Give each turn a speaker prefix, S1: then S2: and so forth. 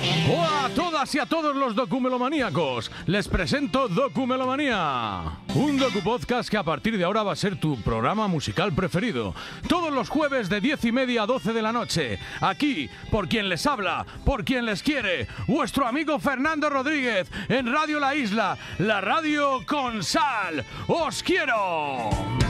S1: Hola a todas y a todos los documelomaníacos. Les presento Documelomanía, un docupodcast que a partir de ahora va a ser tu programa musical preferido. Todos los jueves de 10:30 a 12 de la noche. Aquí, por quien les habla, por quien les quiere, vuestro amigo Fernando Rodríguez en Radio La Isla, la radio con sal. ¡Os quiero!